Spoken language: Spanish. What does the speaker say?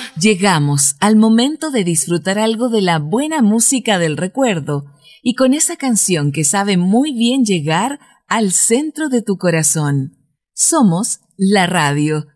Llegamos al momento de disfrutar algo de la buena música del recuerdo y con esa canción que sabe muy bien llegar al centro de tu corazón. Somos la radio